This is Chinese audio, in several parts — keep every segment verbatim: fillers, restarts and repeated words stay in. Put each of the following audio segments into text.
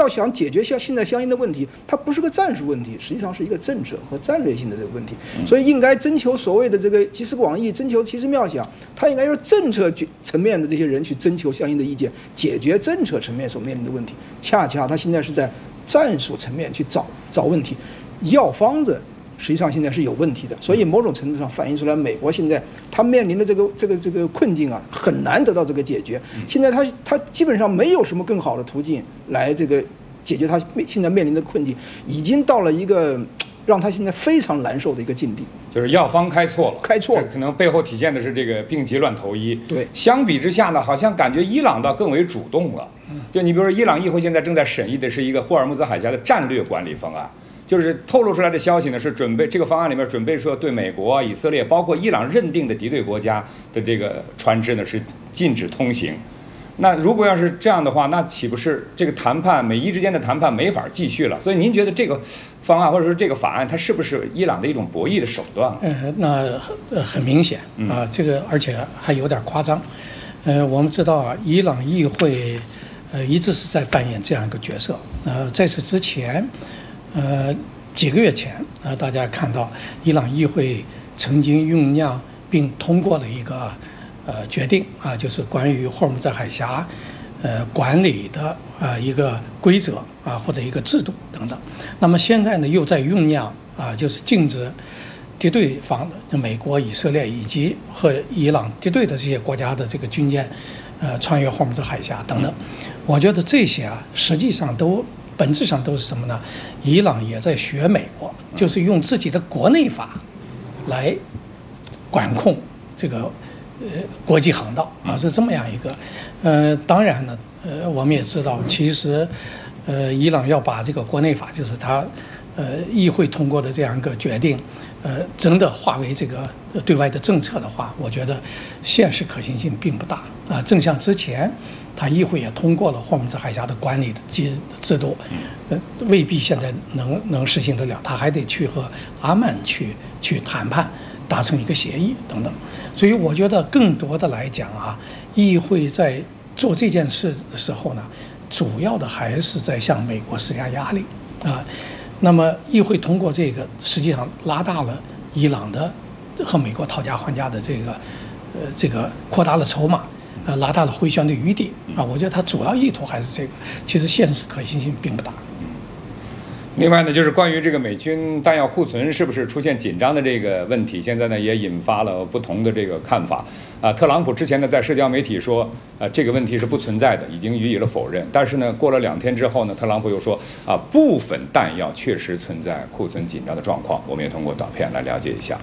要想解决现现在相应的问题，它不是个战术问题，实际上是一个政策和战略性的这个问题。所以应该征求所谓的这个集思广益，征求奇思妙想，它应该由政策层面的这些人去征求相应的意见，解决政策层面所面临的问题。恰恰他现在是在战术层面去找找问题，药方子实际上现在是有问题的，所以某种程度上反映出来，美国现在它面临的这个这个这个困境啊，很难得到这个解决。现在它它基本上没有什么更好的途径来这个解决它现在面临的困境，已经到了一个让它现在非常难受的一个境地。 就是药方开错了， 开错了， 可能背后体现的是这个病急乱投医。 对， 相比之下呢，好像感觉伊朗倒更为主动了。就你比如说，伊朗议会现在正在审议的是一个霍尔木兹海峡的战略管理方案。就是透露出来的消息呢，是准备这个方案里面准备说对美国、以色列，包括伊朗认定的敌对国家的这个船只呢是禁止通行。那如果要是这样的话，那岂不是这个谈判美伊之间的谈判没法继续了？所以您觉得这个方案或者说这个法案，它是不是伊朗的一种博弈的手段？ 呃，那呃很明显啊，这个而且还有点夸张。呃，我们知道啊，伊朗议会呃一直是在扮演这样一个角色。呃，在此之前。呃，几个月前，呃，大家看到伊朗议会曾经酝酿并通过了一个呃决定啊，就是关于霍尔木兹海峡呃管理的啊一个规则啊或者一个制度等等。那么现在呢，又在酝酿啊，就是禁止敌对方的美国、以色列以及和伊朗敌对的这些国家的这个军舰呃穿越霍尔木兹海峡等等。我觉得这些啊，实际上都。本质上都是什么呢？伊朗也在学美国，就是用自己的国内法来管控这个呃国际航道啊，是这么样一个。呃，当然呢，呃，我们也知道，其实呃，伊朗要把这个国内法，就是它呃议会通过的这样一个决定，呃，真的化为这个对外的政策的话，我觉得现实可行性并不大啊。正像之前。他议会也通过了霍尔木兹海峡的管理的制制度，呃，未必现在能能实行得了，他还得去和阿曼去去谈判，达成一个协议等等。所以我觉得更多的来讲啊，议会在做这件事的时候呢，主要的还是在向美国施加压力啊。那么议会通过这个，实际上拉大了伊朗的和美国讨价还价的这个呃这个扩大了筹码。呃，拉大了回旋的余地啊，我觉得它主要意图还是这个，其实现实可行性并不大。 另外呢，就是关于这个美军弹药库存是不是出现紧张的这个问题，现在呢也引发了不同的这个看法。啊，特朗普之前呢在社交媒体说，啊这个问题是不存在的，已经予以了否认。但是呢，过了两天之后呢，特朗普又说，啊部分弹药确实存在库存紧张的状况。我们也通过短片来了解一下。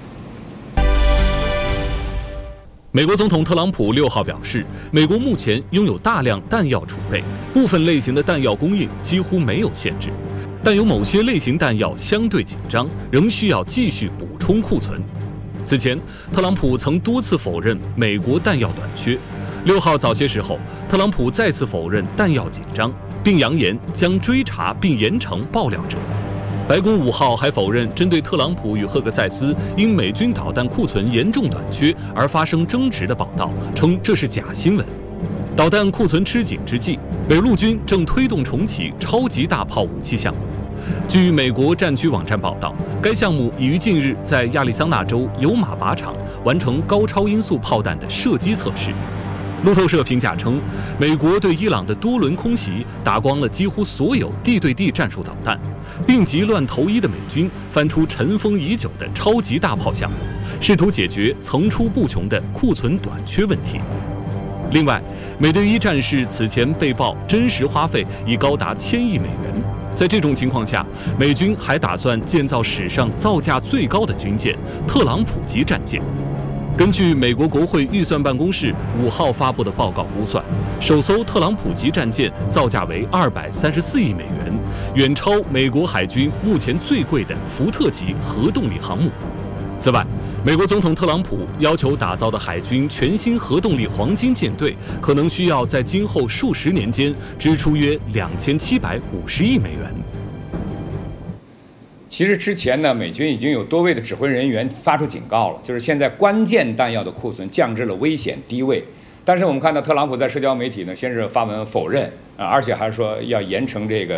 美国总统特朗普六号表示，美国目前拥有大量弹药储备，部分类型的弹药供应几乎没有限制，但有某些类型弹药相对紧张，仍需要继续补充库存。此前，特朗普曾多次否认美国弹药短缺。六号早些时候，特朗普再次否认弹药紧张，并扬言将追查并严惩爆料者。白宫五号还否认针对特朗普与赫克塞斯因美军导弹库存严重短缺而发生争执的报道，称这是假新闻。导弹库存吃紧之际，美陆军正推动重启超级大炮武器项目。据美国战区网站报道，该项目已于近日在亚利桑那州有马靶场完成高超音速炮弹的射击测试。路透社评价称，美国对伊朗的多轮空袭打光了几乎所有地对地战术导弹，病急乱投医的美军翻出尘封已久的超级大炮项目，试图解决层出不穷的库存短缺问题。另外，美队一战士此前被曝真实花费已高达千亿美元。在这种情况下，美军还打算建造史上造价最高的军舰——特朗普级战舰。根据美国国会预算办公室五号发布的报告估算，首艘特朗普级战舰造价为二百三十四亿美元，远超美国海军目前最贵的福特级核动力航母。此外，美国总统特朗普要求打造的海军全新核动力黄金舰队，可能需要在今后数十年间支出约两千七百五十亿美元。 其实之前呢，美军已经有多位的指挥人员发出警告了，就是现在关键弹药的库存降至了危险低位。但是我们看到特朗普在社交媒体呢，先是发文否认啊，而且还说要严惩这个